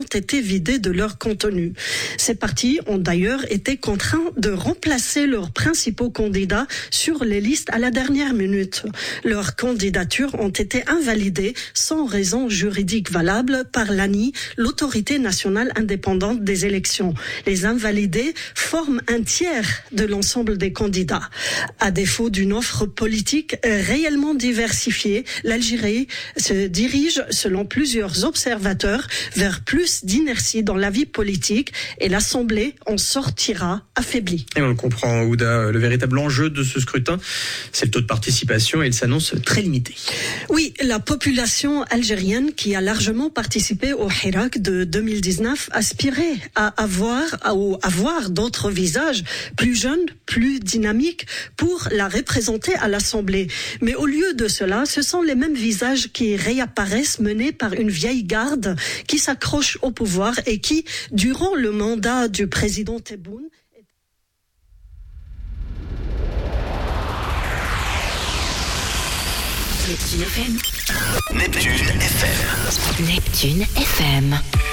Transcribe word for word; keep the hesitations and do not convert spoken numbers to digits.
été vidés de leur contenu. Ces partis ont d'ailleurs été contraints de remplacer leurs principaux candidats sur les listes à la dernière minute. Leurs candidatures ont été invalidées sans raison juridique valable par l'A N I, l'autorité nationale indépendante des élections. Les invalidés forment un tiers de l'ensemble des candidats. À défaut d'une offre politique réellement diversifiée, l'Algérie se dirige, selon plusieurs observateurs, vers plus d'inertie dans la vie politique et l'Assemblée en sortira affaiblie. Et on le comprend, Ouda, le véritable enjeu de ce scrutin, c'est le taux de participation et il s'annonce très limité. Oui, la population algérienne qui a largement participé au Hirak de deux mille dix-neuf aspirait à avoir, à avoir d'autres visages plus jeunes, plus dynamiques pour la représenter à l'Assemblée. Mais au lieu de cela, ce sont les mêmes visages qui réapparaissent menés par une vieille garde qui s'accroche au pouvoir et qui, durant le mandat du président Tebboune, Neptune F M. Neptune F M. Neptune F M.